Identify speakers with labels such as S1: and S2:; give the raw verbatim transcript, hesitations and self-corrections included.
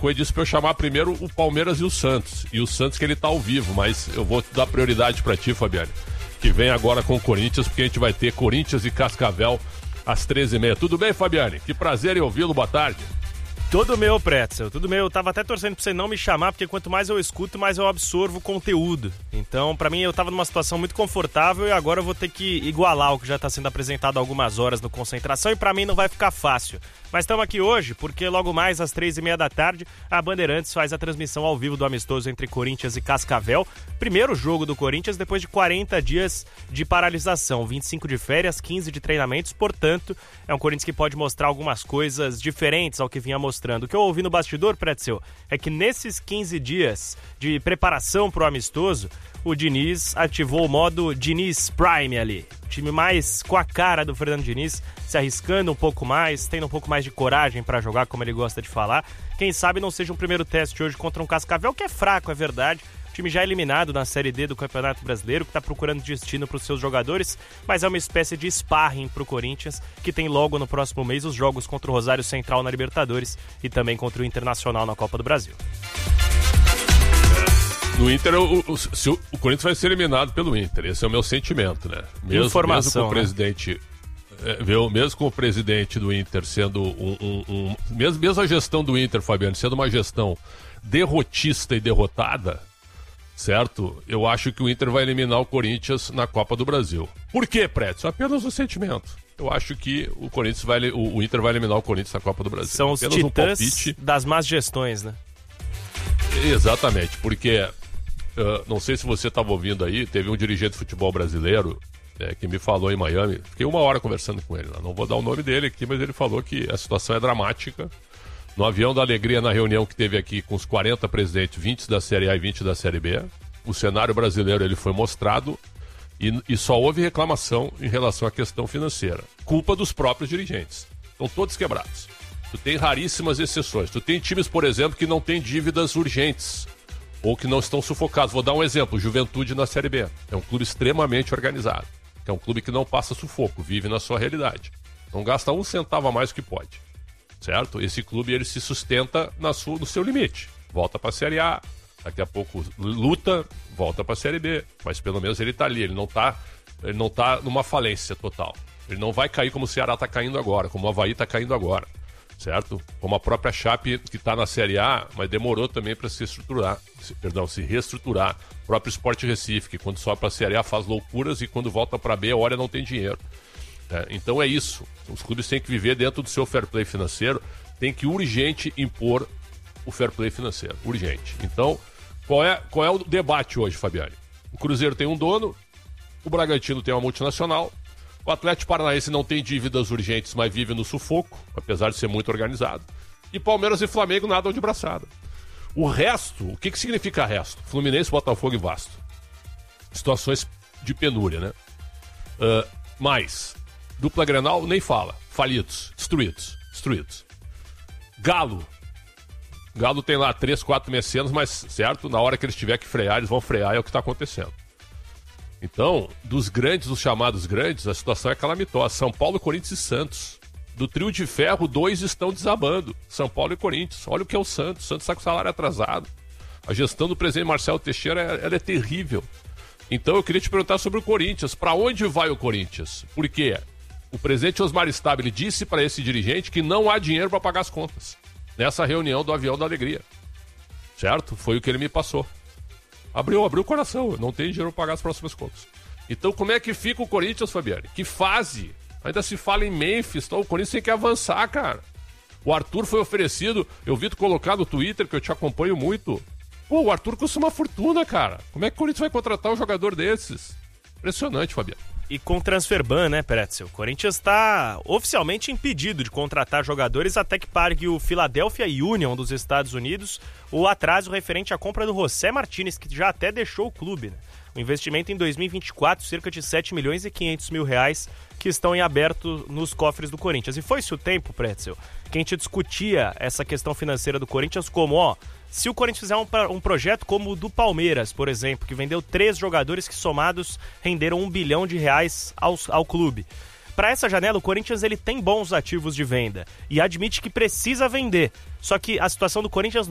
S1: Coelho disse pra eu chamar primeiro o Palmeiras e o Santos. E o Santos que ele tá ao vivo, mas eu vou dar prioridade pra ti, Fabiane, que vem agora com o Corinthians, porque a gente vai ter Corinthians e Cascavel às treze e meia. Tudo bem, Fabiane? Que prazer em ouvi-lo, boa tarde.
S2: Tudo meu, Pretzel, tudo meu. Eu tava até torcendo pra você não me chamar, porque quanto mais eu escuto, mais eu absorvo conteúdo. Então, pra mim, eu tava numa situação muito confortável e agora eu vou ter que igualar o que já tá sendo apresentado há algumas horas no Concentração e pra mim não vai ficar fácil. Mas estamos aqui hoje porque logo mais às três e meia da tarde a Bandeirantes faz a transmissão ao vivo do amistoso entre Corinthians e Cascavel. Primeiro jogo do Corinthians depois de quarenta dias de paralisação, vinte e cinco de férias, quinze de treinamentos. Portanto, é um Corinthians que pode mostrar algumas coisas diferentes ao que vinha mostrando. O que eu ouvi no bastidor, Pretzel, é que nesses quinze dias de preparação para o amistoso, o Diniz ativou o modo Diniz Prime ali. O time mais com a cara do Fernando Diniz, se arriscando um pouco mais, tendo um pouco mais de coragem para jogar, como ele gosta de falar. Quem sabe não seja um primeiro teste hoje contra um Cascavel, que é fraco, é verdade. O time já eliminado na Série D do Campeonato Brasileiro, que está procurando destino para os seus jogadores, mas é uma espécie de sparring para o Corinthians, que tem logo no próximo mês os jogos contra o Rosário Central na Libertadores e também contra o Internacional na Copa do Brasil.
S1: No Inter, o, o, se o, o Corinthians vai ser eliminado pelo Inter. Esse é o meu sentimento, né? Mesmo,
S2: Informação,
S1: mesmo com o presidente, né? é, mesmo com o presidente do Inter sendo um, um, um mesmo, mesmo a gestão do Inter, Fabiano, sendo uma gestão derrotista e derrotada, certo? Eu acho que o Inter vai eliminar o Corinthians na Copa do Brasil. Por quê, Prédio? Apenas um sentimento. Eu acho que o Corinthians vai, o, o Inter vai eliminar o Corinthians na Copa do Brasil.
S2: São os
S1: Apenas
S2: titãs
S1: um palpite.
S2: Das más gestões, né?
S1: Exatamente, porque uh, não sei se você estava ouvindo aí, teve um dirigente de futebol brasileiro é, que me falou em Miami, fiquei uma hora conversando com ele, não vou dar o nome dele aqui, mas ele falou que a situação é dramática. No avião da alegria, na reunião que teve aqui com os quarenta presidentes, vinte da Série A e vinte da Série B, o cenário brasileiro ele foi mostrado e, e só houve reclamação em relação à questão financeira. Culpa dos próprios dirigentes. Estão todos quebrados. Tu tem raríssimas exceções. Tu tem times, por exemplo, que não têm dívidas urgentes ou que não estão sufocados. Vou dar um exemplo, Juventude na Série B. É um clube extremamente organizado. É um clube que não passa sufoco, vive na sua realidade. Não gasta um centavo a mais do que pode. Certo? Esse clube ele se sustenta na sua, no seu limite. Volta para a Série A, daqui a pouco luta, volta para a Série B. Mas pelo menos ele está ali, ele não está ele não tá numa falência total. Ele não vai cair como o Ceará está caindo agora, como o Avaí está caindo agora. Certo? Como a própria Chape que está na Série A, mas demorou também para se estruturar, se, perdão, se reestruturar. O próprio Sport Recife, que quando sobe para a Série A faz loucuras e quando volta para B, olha, não tem dinheiro. É, então é isso. Os clubes têm que viver dentro do seu fair play financeiro, tem que urgente impor o fair play financeiro. Urgente. Então, qual é, qual é o debate hoje, Fabiane? O Cruzeiro tem um dono, o Bragantino tem uma multinacional. O Atlético Paranaense não tem dívidas urgentes, mas vive no sufoco, apesar de ser muito organizado. E Palmeiras e Flamengo nadam de braçada. O resto, o que, que significa resto? Fluminense, Botafogo e Vasco. Situações de penúria, né? Uh, mas, dupla Grenal, nem fala. Falidos, destruídos, destruídos. Galo. Galo tem lá três, quatro mecenas, mas, certo, na hora que eles tiver que frear, eles vão frear, é o que está acontecendo. Então, dos grandes, dos chamados grandes, a situação é calamitosa. São Paulo, Corinthians e Santos. Do trio de ferro, dois estão desabando. São Paulo e Corinthians. Olha o que é o Santos. O Santos está com o salário atrasado. A gestão do presidente Marcelo Teixeira ela é terrível. Então, eu queria te perguntar sobre o Corinthians. Para onde vai o Corinthians? Por quê? O presidente Osmar Stabile disse para esse dirigente que não há dinheiro para pagar as contas. Nessa reunião do Avião da Alegria. Certo? Foi o que ele me passou. Abriu, abriu o coração, não tem dinheiro para pagar as próximas contas. Então como é que fica o Corinthians, Fabiane? Que fase? Ainda se fala em Memphis, então o Corinthians tem que avançar, cara. O Arthur foi oferecido, eu vi tu colocar no Twitter, que eu te acompanho muito. Pô, o Arthur custa uma fortuna, cara. Como é que o Corinthians vai contratar um jogador desses? Impressionante, Fabiane.
S2: E com transfer ban, né, Pretzel? O Corinthians está oficialmente impedido de contratar jogadores até que pague o Philadelphia Union dos Estados Unidos o atraso referente à compra do José Martínez, que já até deixou o clube, né? O investimento em dois mil e vinte e quatro, cerca de sete milhões e quinhentos mil reais, que estão em aberto nos cofres do Corinthians. E foi-se o tempo, Pretzel, que a gente discutia essa questão financeira do Corinthians como, ó, se o Corinthians fizer um, um projeto como o do Palmeiras, por exemplo, que vendeu três jogadores que somados renderam um bilhão de reais ao, ao clube. Para essa janela, o Corinthians ele tem bons ativos de venda e admite que precisa vender. Só que a situação do Corinthians